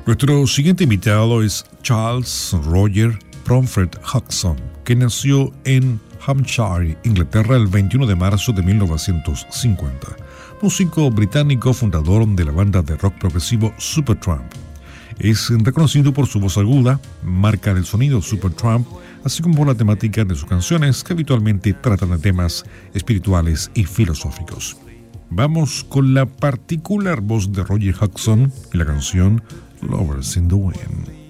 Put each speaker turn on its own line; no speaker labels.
Nuestro siguiente invitado es Charles Roger Pomfret Hodgson, que nació en Hampshire, Inglaterra, el 21 de marzo de 1950. Músico británico, fundador de la banda de rock progresivo Supertramp. Es reconocido por su voz aguda, marca del sonido Supertramp, así como por la temática de sus canciones que habitualmente tratan de temas espirituales y filosóficos. Vamos con la particular voz de Roger Hodgson y la canción Lovers in the Wind.